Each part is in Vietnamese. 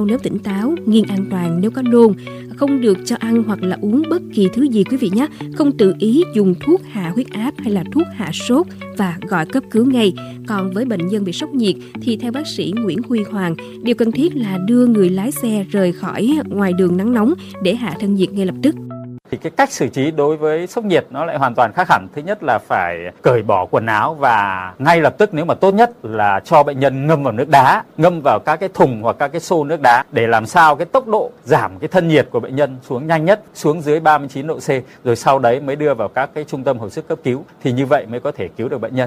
nhau nếu tỉnh táo, nghiêng an toàn nếu có nôn. Không được cho ăn hoặc là uống bất kỳ thứ gì quý vị nhé. Không tự ý dùng thuốc hạ huyết áp hay là thuốc hạ sốt và gọi cấp cứu ngay. Còn với bệnh nhân bị sốc nhiệt thì theo bác sĩ Nguyễn Huy Hoàng, điều cần thiết là đưa người lái xe rời khỏi ngoài đường nắng nóng để hạ thân nhiệt ngay lập tức. Thì cái cách xử trí đối với sốc nhiệt nó lại hoàn toàn khác hẳn. Thứ nhất là phải cởi bỏ quần áo và ngay lập tức, nếu mà tốt nhất là cho bệnh nhân ngâm vào nước đá, ngâm vào các cái thùng hoặc các cái xô nước đá để làm sao cái tốc độ giảm cái thân nhiệt của bệnh nhân xuống nhanh nhất, xuống dưới 39 độ C, rồi sau đấy mới đưa vào các cái trung tâm hồi sức cấp cứu, thì như vậy mới có thể cứu được bệnh nhân.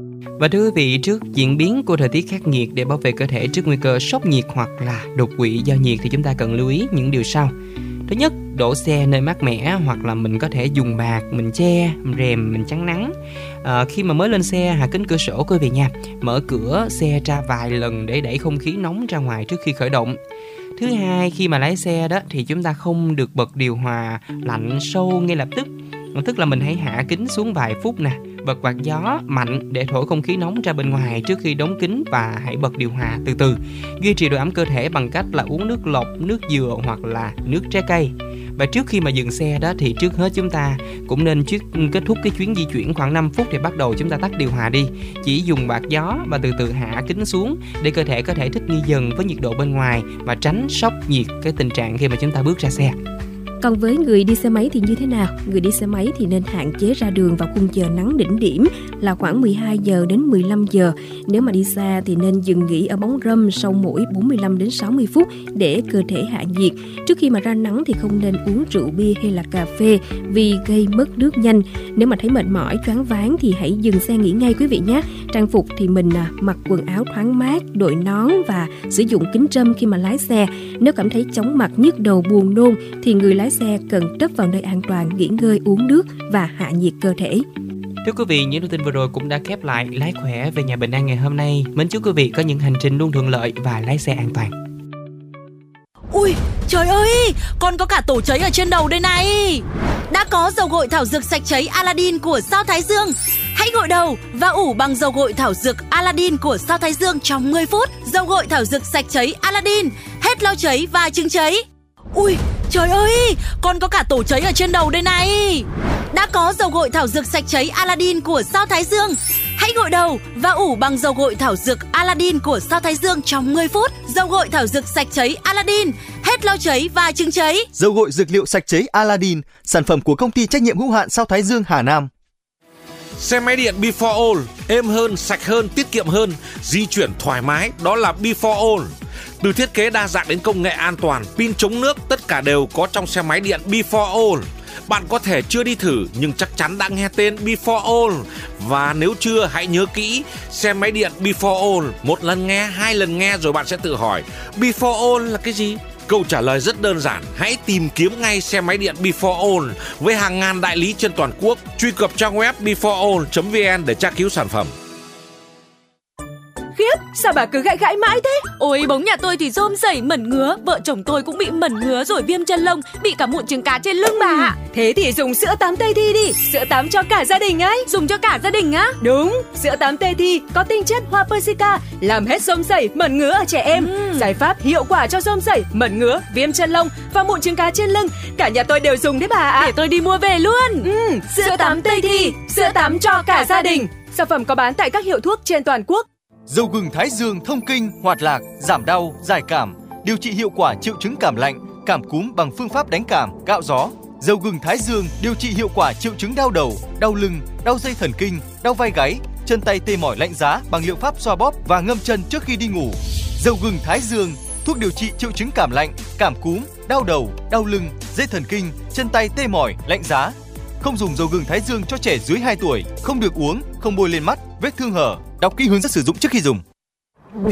Và thưa quý vị, trước diễn biến của thời tiết khắc nghiệt, để bảo vệ cơ thể trước nguy cơ sốc nhiệt hoặc là đột quỵ do nhiệt thì chúng ta cần lưu ý những điều sau. Thứ nhất, đổ xe nơi mát mẻ hoặc là mình có thể dùng bạt, mình che, rèm, mình chắn nắng. Khi mà mới lên xe, hạ kính cửa sổ quý vị nha. Mở cửa xe ra vài lần để đẩy không khí nóng ra ngoài trước khi khởi động. Thứ hai, khi mà lái xe đó thì chúng ta không được bật điều hòa lạnh sâu ngay lập tức. Tức là mình hãy hạ kính xuống vài phút nè, bật quạt gió mạnh để thổi không khí nóng ra bên ngoài trước khi đóng kính, và hãy bật điều hòa từ từ. Duy trì độ ẩm cơ thể bằng cách là uống nước lọc, nước dừa hoặc là nước trái cây. Và trước khi mà dừng xe đó thì trước hết chúng ta cũng nên kết thúc cái chuyến di chuyển khoảng 5 phút thì bắt đầu chúng ta tắt điều hòa đi. Chỉ dùng bạt gió và từ từ hạ kính xuống để cơ thể có thể thích nghi dần với nhiệt độ bên ngoài và tránh sốc nhiệt cái tình trạng khi mà chúng ta bước ra xe. Còn với người đi xe máy thì như thế nào? Người đi xe máy thì nên hạn chế ra đường vào khung giờ nắng đỉnh điểm là khoảng 12 giờ đến 15 giờ. Nếu mà đi xa thì nên dừng nghỉ ở bóng râm sau mỗi 45 đến 60 phút để cơ thể hạ nhiệt. Trước khi mà ra nắng thì không nên uống rượu bia hay là cà phê vì gây mất nước nhanh. Nếu mà thấy mệt mỏi, choáng váng thì hãy dừng xe nghỉ ngay quý vị nhé. Trang phục thì mình mặc quần áo thoáng mát, đội nón và sử dụng kính râm khi mà lái xe. Nếu cảm thấy chóng mặt, nhức đầu, buồn nôn thì người lái xe cần trấp vào nơi an toàn, nghỉ ngơi, uống nước và hạ nhiệt cơ thể. Thưa quý vị, những thông tin vừa rồi cũng đã khép lại Lái Khỏe về nhà bình an ngày hôm nay. Mến chúc quý vị có những hành trình luôn thuận lợi và lái xe an toàn. Ui, trời ơi, con có cả tổ cháy ở trên đầu đây này. Đã có dầu gội thảo dược sạch cháy Aladdin của Sao Thái Dương. Hãy gội đầu và ủ bằng dầu gội thảo dược Aladdin của Sao Thái Dương trong 10 phút. Dầu gội thảo dược sạch cháy Aladdin, hết lau cháy và chứng cháy. Ui, trời ơi, con có cả tổ cháy ở trên đầu đây này. Đã có dầu gội thảo dược sạch cháy Aladdin của Sao Thái Dương. Hãy gội đầu và ủ bằng dầu gội thảo dược Aladdin của Sao Thái Dương trong 10 phút. Dầu gội thảo dược sạch cháy Aladdin, hết lau cháy và chứng cháy. Dầu gội dược liệu sạch cháy Aladdin, sản phẩm của công ty trách nhiệm hữu hạn Sao Thái Dương Hà Nam. Xe máy điện Before All, êm hơn, sạch hơn, tiết kiệm hơn, di chuyển thoải mái, đó là Before All. Từ thiết kế đa dạng đến công nghệ an toàn, pin chống nước, tất cả đều có trong xe máy điện Before All. Bạn có thể chưa đi thử nhưng chắc chắn đã nghe tên Before All. Và nếu chưa, hãy nhớ kỹ, xe máy điện Before All, một lần nghe, hai lần nghe rồi bạn sẽ tự hỏi Before All là cái gì? Câu trả lời rất đơn giản, hãy tìm kiếm ngay xe máy điện Before All với hàng ngàn đại lý trên toàn quốc. Truy cập trang web beforeall.vn để tra cứu sản phẩm. Khiếp, sao bà cứ gãi gãi mãi thế? Ôi, bóng nhà tôi thì rôm rẩy mẩn ngứa. Vợ chồng tôi cũng bị mẩn ngứa rồi viêm chân lông, bị cả mụn trứng cá trên lưng bà ạ. Thế thì dùng sữa tắm Tây Thi đi. Sữa tắm cho cả gia đình ấy. Dùng cho cả gia đình á? Đúng, sữa tắm Tây Thi có tinh chất hoa persica, làm hết rôm rẩy, mẩn ngứa ở trẻ em. Giải pháp hiệu quả cho rôm rẩy, mẩn ngứa, viêm chân lông và mụn trứng cá trên lưng. Cả nhà tôi đều dùng đấy bà ạ. Để tôi đi mua về luôn. Sữa tắm Tây Thi, sữa tắm cho cả gia đình. Sản phẩm có bán tại các hiệu thuốc trên toàn quốc. Dầu gừng Thái Dương thông kinh, hoạt lạc, giảm đau, giải cảm, điều trị hiệu quả triệu chứng cảm lạnh, cảm cúm bằng phương pháp đánh cảm, cạo gió. Dầu gừng Thái Dương điều trị hiệu quả triệu chứng đau đầu, đau lưng, đau dây thần kinh, đau vai gáy, chân tay tê mỏi lạnh giá bằng liệu pháp xoa bóp và ngâm chân trước khi đi ngủ. Dầu gừng Thái Dương, thuốc điều trị triệu chứng cảm lạnh, cảm cúm, đau đầu, đau lưng, dây thần kinh, chân tay tê mỏi, lạnh giá. Không dùng dầu gừng Thái Dương cho trẻ dưới 2 tuổi, không được uống, không bôi lên mắt, vết thương hở. Đọc kỹ hướng dẫn sử dụng trước khi dùng.